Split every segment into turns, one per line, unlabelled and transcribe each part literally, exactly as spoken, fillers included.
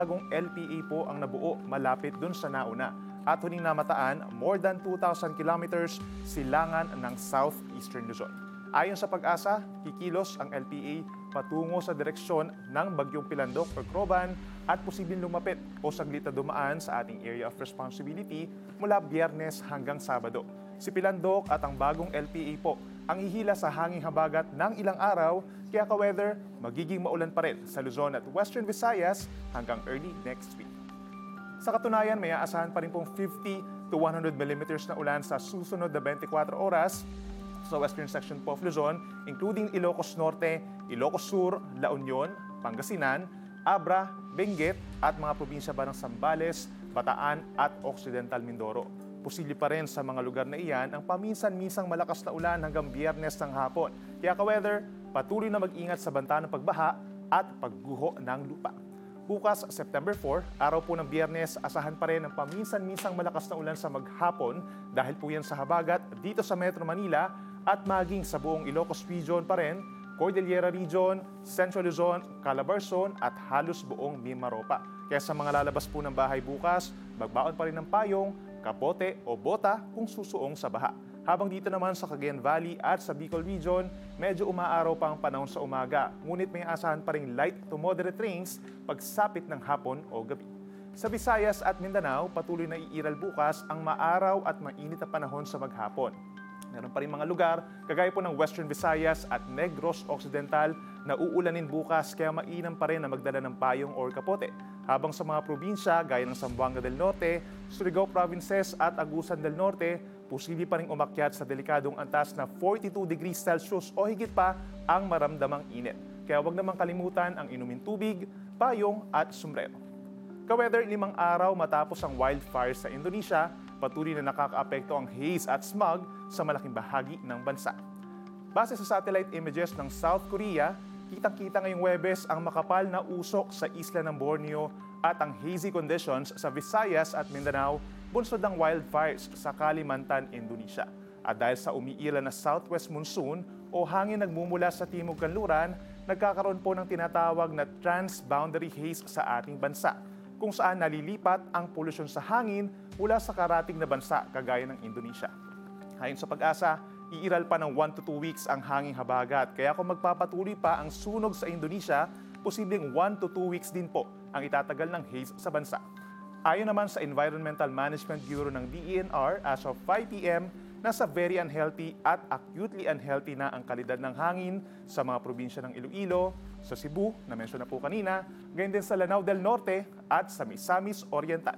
bagong L P A po ang nabuo malapit dun sa nauna. At huling namataan, more than two thousand kilometers silangan ng southeastern Luzon. Ayon sa Pag-asa, kikilos ang L P A patungo sa direksyon ng Bagyong Pilandok o Croban at posibleng lumapit o saglit na dumaan sa ating area of responsibility mula Biyernes hanggang Sabado. Si Pilandok at ang bagong L P A po ang hihila sa hanging habagat ng ilang araw, kaya ka-weather magiging maulan pa rin sa Luzon at Western Visayas hanggang early next week. Sa katunayan, may aasahan pa rin pong fifty to one hundred millimeters na ulan sa susunod na twenty-four oras sa western section po of Luzon, including Ilocos Norte, Ilocos Sur, La Union, Pangasinan, Abra, Benguet at mga probinsya ba ng Zambales, Bataan at Occidental Mindoro. Posible pa rin sa mga lugar na iyan ang paminsan-minsang malakas na ulan hanggang Biyernes ng hapon. Kaya ka-weather, patuloy na mag-ingat sa banta ng pagbaha at pagguho ng lupa. Bukas, September four, araw po ng Biyernes, asahan pa rin ang paminsan-minsang malakas na ulan sa maghapon dahil po yan sa habagat dito sa Metro Manila at maging sa buong Ilocos Region pa rin, Cordillera Region, Central Luzon, Calabarzon at halos buong Mimaropa. Kaya sa mga lalabas po ng bahay bukas, magbaon pa rin ng payong, kapote o bota kung susuong sa baha. Habang dito naman sa Cagayan Valley at sa Bicol Region, medyo umaaraw pa ang panahon sa umaga. Ngunit may asahan pa ring light to moderate rains pagsapit ng hapon o gabi. Sa Visayas at Mindanao, patuloy na iiral bukas ang maaraw at mainit na panahon sa maghapon. Meron pa rin mga lugar, kagaya po ng Western Visayas at Negros Occidental, na uulanin bukas kaya mainam pa rin na magdala ng payong or kapote. Habang sa mga probinsya gaya ng Zamboanga del Norte, Surigao Provinces at Agusan del Norte, posible pa rin umakyat sa delikadong antas na forty-two degrees Celsius o higit pa ang maramdamang init. Kaya huwag namang kalimutan ang inumin tubig, payong at sombrero. Ka-weather, limang araw matapos ang wildfires sa Indonesia, patuloy na nakakaapekto ang haze at smog sa malaking bahagi ng bansa. Base sa satellite images ng South Korea, kitang-kita ngayong Huwebes ang makapal na usok sa isla ng Borneo at ang hazy conditions sa Visayas at Mindanao, bunsod ng wildfires sa Kalimantan, Indonesia. At dahil sa umiilan na southwest monsoon o hangin nagmumula sa timog kanluran, nagkakaroon po ng tinatawag na transboundary haze sa ating bansa, kung saan nalilipat ang polusyon sa hangin mula sa karating na bansa kagaya ng Indonesia. Ayon sa Pag-asa, iiral pa ng one to two weeks ang hanging habagat. Kaya kung magpapatuloy pa ang sunog sa Indonesia, posibleng one to two weeks din po ang itatagal ng haze sa bansa. Ayon naman sa Environmental Management Bureau ng D E N R, as of five p m, nasa very unhealthy at acutely unhealthy na ang kalidad ng hangin sa mga probinsya ng Iloilo, sa Cebu, na mention na po kanina, gayon din sa Lanao del Norte at sa Misamis Oriental.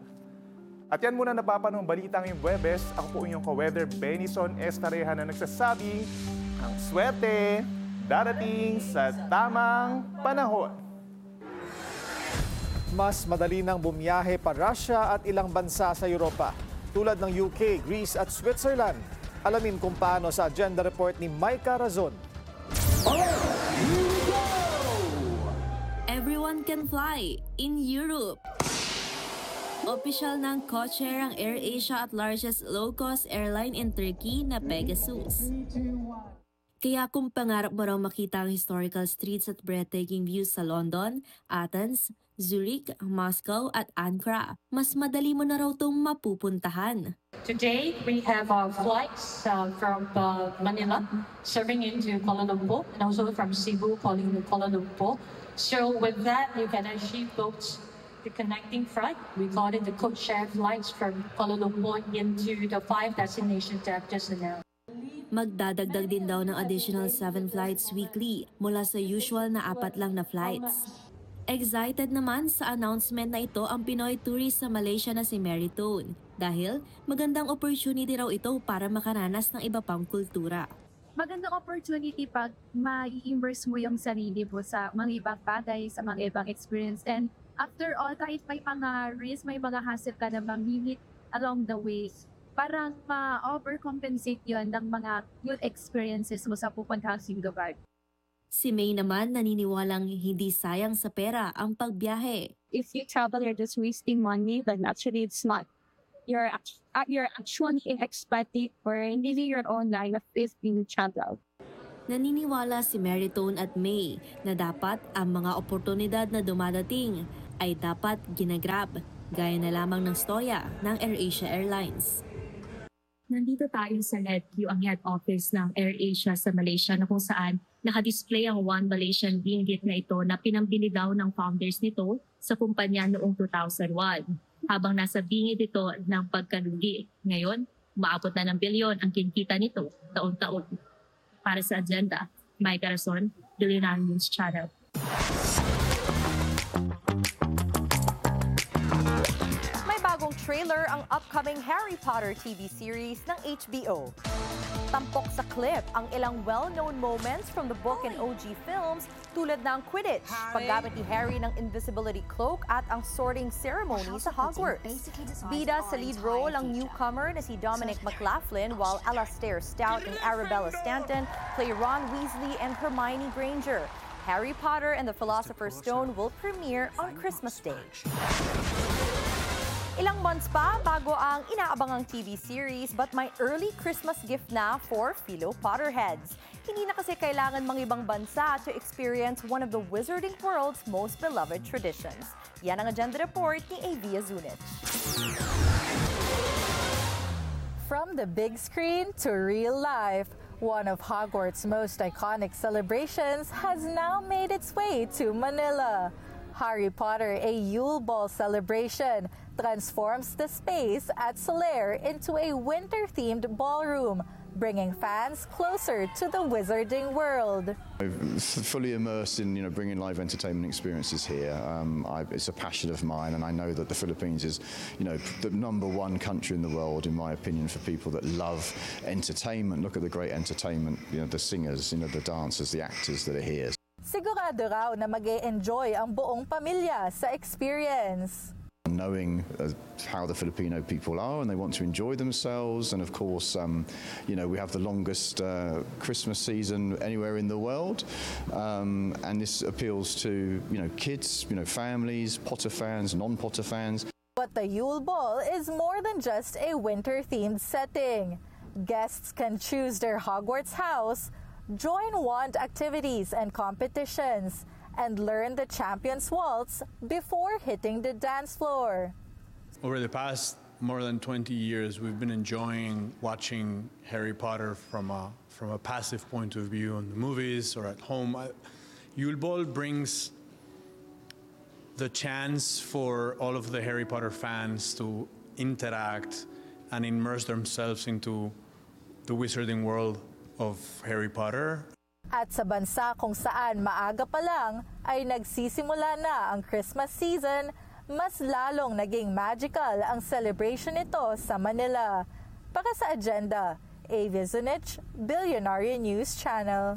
At yan muna napapanong balita ngayong Huwebes. Ako po inyong ka-weather, Benison Estareja, na nagsasabing ang swerte darating sa tamang panahon.
Mas madali nang bumiyahe pa Russia at ilang bansa sa Europa, tulad ng U K, Greece at Switzerland. Alamin kung paano sa agenda report ni Micah Razon.
Everyone can fly in Europe. Opisyal ng codeshare ang AirAsia at largest low-cost airline in Turkey na Pegasus. Kaya kung pangarap mo raw makita ang historical streets at breathtaking views sa London, Athens, Zurich, Moscow at Ankara, mas madali mo na raw itong mapupuntahan.
Today, we have our flights uh, from uh, Manila serving into Kuala Lumpur and also from Cebu calling to Kuala Lumpur. So with that, you can actually book the connecting flight. We call it the code share flights from Kuala Lumpur into the five destinations that I've just announced.
Magdadagdag din daw ng additional seven flights weekly mula sa usual na apat lang na flights. Excited naman sa announcement na ito ang Pinoy tourist sa Malaysia na si Meritone dahil magandang opportunity raw ito para makaranas ng iba pang kultura.
Magandang opportunity pag ma-immerse mo yung sarili mo sa mga ibang bagay, sa mga ibang experience. And after all, kahit may mga risk, may mga hassle ka na mamimit along the way, parang ma-overcompensate yun ng mga good experiences mo sa pupuntahang lugar.
Si May naman naniniwalang hindi sayang sa pera ang pagbiyahe.
If you travel, you're just wasting money, then actually it's not. You're, uh, you're actually expecting for living your own life if you travel.
Naniniwala si Meritone at May na dapat ang mga oportunidad na dumadating ay dapat ginagrab, gaya na lamang ng storya ng AirAsia Airlines.
Nandito tayo sa L E D U, ang head office ng AirAsia sa Malaysia, na kung saan nakadisplay ang one Malaysian ringgit na ito na pinambili daw ng founders nito sa kumpanya noong two thousand one. Habang nasa bingid ito ng pagkalugi. Ngayon, umaabot na ng bilyon ang kinikita nito taon-taon. Para sa Agenda, Mike Arason, Billionaire News Channel.
Bagong trailer ang upcoming Harry Potter T V series ng H B O. Tampok sa clip ang ilang well-known moments from the book and O G films tulad ng Quidditch, paggamit ni Harry ng invisibility cloak at ang sorting ceremony sa Hogwarts. Bida sa lead role ang newcomer na si Dominic McLaughlin, while Alastair Stout and Arabella Stanton play Ron Weasley and Hermione Granger. Harry Potter and the Philosopher's Stone will premiere on Christmas Day. Ilang months pa bago ang inaabangang T V series, but may early Christmas gift na for Philo Potterheads. Hindi na kasi kailangan mangibang bansa to experience one of the wizarding world's most beloved traditions. Yan ang Agenda Report ni Avia Zunich.
From the big screen to real life, one of Hogwarts' most iconic celebrations has now made its way to Manila. Harry Potter, a Yule Ball celebration, transforms the space at Solaire into a winter-themed ballroom, bringing fans closer to the wizarding world.
I'm fully immersed in, you know, bringing live entertainment experiences here. Um, I, it's a passion of mine, and I know that the Philippines is, you know, the number one country in the world, in my opinion, for people that love entertainment. Look at the great entertainment, you know, the singers, you know, the dancers, the actors that are here.
Sigurado raw na mag-e-enjoy ang buong pamilya sa experience.
Knowing uh, how the Filipino people are, and they want to enjoy themselves, and of course, um, you know, we have the longest uh, Christmas season anywhere in the world, um, and this appeals to, you know, kids, you know, families, Potter fans, non-Potter fans.
But the Yule Ball is more than just a winter-themed setting. Guests can choose their Hogwarts house, join wand activities and competitions, and learn the Champions Waltz before hitting the dance floor.
Over the past more than twenty years, we've been enjoying watching Harry Potter from a, from a passive point of view in the movies or at home. Yule Ball brings the chance for all of the Harry Potter fans to interact and immerse themselves into the wizarding world of Harry Potter.
At sa bansa kung saan maaga pa lang ay nagsisimula na ang Christmas season, mas lalong naging magical ang celebration nito sa Manila. Para sa Agenda, Avia Zunich, Billionaire News Channel.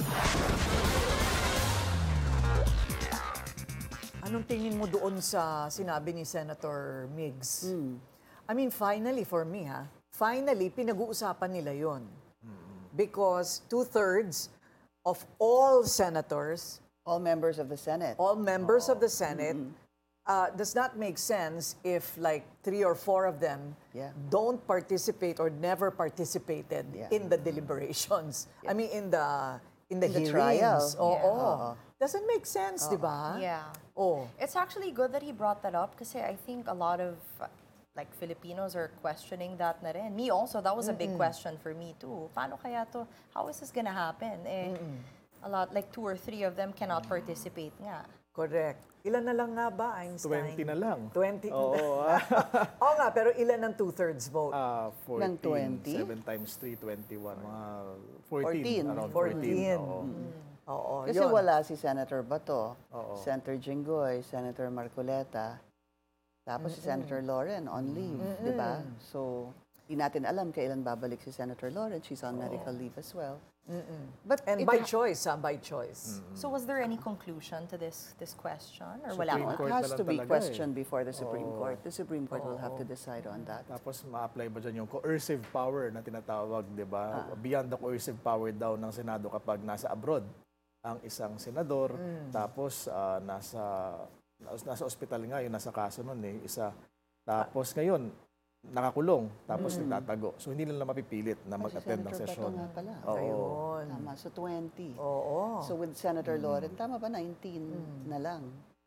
Anong tingin mo doon sa sinabi ni Senator Miggs?
Mm.
I mean, finally for me, ha? Finally, pinag-uusapan nila yon. Because two-thirds of all senators,
all members of the Senate,
all members
oh.
of the Senate, mm-hmm. uh, does not make sense if like three or four of them
yeah.
don't participate or never participated
yeah.
in the deliberations. Yeah. I mean, in the in the,
in the
hearings.
trial.
Oo.
Yeah. Oh.
Doesn't make sense, di ba?
Yeah.
Oh.
It's actually good that he brought that up kasi I think a lot of like Filipinos are questioning that na rin. Me also, that was a big
Mm-mm.
question for me too. Paano kaya to? How is this gonna happen? Eh, a lot, like two or three of them cannot participate nga.
Correct. Ilan na lang nga ba, Einstein?
twenty na lang.
twenty.
Oo.
Oo nga, pero ilan ang two-thirds vote?
Ah, fourteen.
Ng twenty?
seven times three, twenty-one. Mga fourteen.
fourteen.
Around
fourteen.
fourteen. Oo.
Oo,
Kasi
yun.
wala si Senator Bato,
Oo.
Senator Jinggoy, Senator Marcoleta, tapos si Senator Lauren on leave, di ba? So, di natin alam kailan babalik si Senator Lauren. She's on medical leave as well.
But and
it
by
ha-
choice, ah, by choice.
So was there any conclusion to this this question or
Supreme
wala?
Court
It has
na lang
to be
talaga
questioned
eh.
before the Supreme
Oo.
Court. The Supreme Court will have to decide on that.
Tapos ma-apply ba dyan yung coercive power na tinatawag, di ba?
Ah.
Beyond the coercive power daw ng Senado kapag nasa abroad ang isang senador, tapos ah, nasa nasa ospital nga, yung nasa kaso nun eh, isa. Tapos ngayon, nakakulong, tapos nagtatago. So hindi nila mapipilit na mag-attend ng
Senator
session.
Bato nga pala.
Oo.
Ayun.
Tama, so twenty.
Oo.
So with Senator Lauren, tama ba nineteen na lang?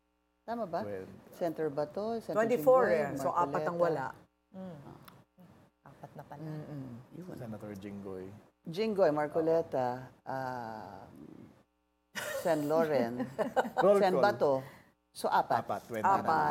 Tama ba? Senator Bato, Senator
twenty-four
Jinggoy,
eh. So, apat ang wala.
Mm. Apat na pala.
Yun.
Senator Jinggoy.
Jinggoy, Marcoleta, ah, Sen. Loren,
Roll
Sen.
call.
Bato. So, apat.
Apat, twenty
Apat.